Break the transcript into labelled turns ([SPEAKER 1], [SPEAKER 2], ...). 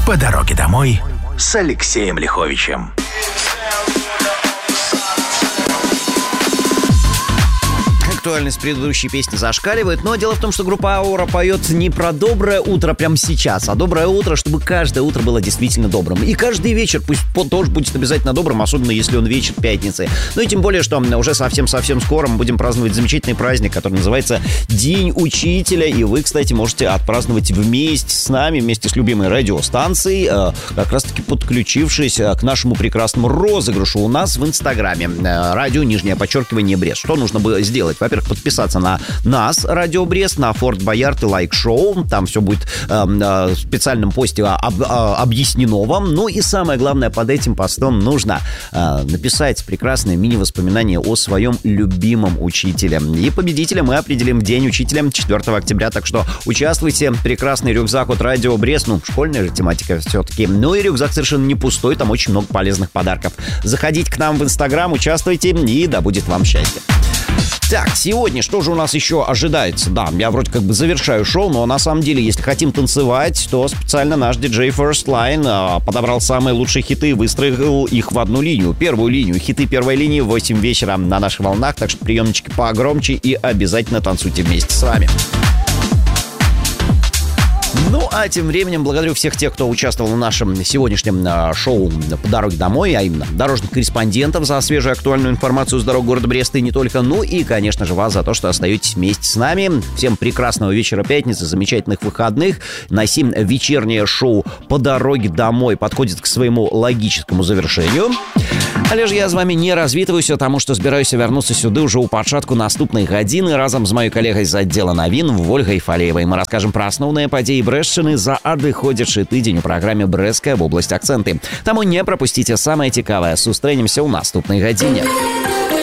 [SPEAKER 1] По дороге домой с Алексеем Лиховичем.
[SPEAKER 2] Актуальность предыдущей песни зашкаливает, но дело в том, что группа Аура поет не про доброе утро прямо сейчас, а доброе утро, чтобы каждое утро было действительно добрым. И каждый вечер пусть тоже будет обязательно добрым, особенно если он вечер пятницы. Ну и тем более, что уже совсем-совсем скоро мы будем праздновать замечательный праздник, который называется День Учителя. И вы, кстати, можете отпраздновать вместе с нами, вместе с любимой радиостанцией, как раз-таки подключившись к нашему прекрасному розыгрышу у нас в Инстаграме. Радио, _, Брест. Что нужно было сделать? Во-первых, подписаться на нас, Радио Брест, на Форт Боярд и Лайк Шоу. Там все будет в специальном посте объяснено вам. Ну и самое главное, под этим постом нужно написать прекрасное мини-воспоминание о своем любимом учителе. И победителя мы определим в День Учителя 4 октября. Так что участвуйте. Прекрасный рюкзак от Радио Брест. Ну, школьная же тематика все-таки. Ну и рюкзак совершенно не пустой. Там очень много полезных подарков. Заходите к нам в Инстаграм, участвуйте, и да будет вам счастье. Так, сегодня что же у нас еще ожидается? Да, я вроде как бы завершаю шоу, но на самом деле, если хотим танцевать, то специально наш диджей First Line подобрал самые лучшие хиты и выстроил их в одну линию. Первую линию. Хиты первой линии в 8 вечера на наших волнах, так что приемнички погромче и обязательно танцуйте вместе с вами. Ну, а тем временем благодарю всех тех, кто участвовал в нашем сегодняшнем шоу «По дороге домой», а именно дорожных корреспондентов за свежую актуальную информацию с дорог города Бреста и не только. Ну и, конечно же, вас за то, что остаетесь вместе с нами. Всем прекрасного вечера пятницы, замечательных выходных. На сим вечернее шоу «По дороге домой» подходит к своему логическому завершению. Але ж я з вами не развітваюся, таму што збіраюся вярнуцца сюды ўжо ў пачатку наступнай гадзіны разам з маёй калегай з аддзела навін Вольгай Фалеевай. Мы раскажам пра асноўныя падзеі Брэстчыны за адыходзячы тыдзень у праграме «Брэсцкая вобласць акцэнты». Таму не прапусціце самае цікавае. Сустрэнемся ў наступнай гадзіне.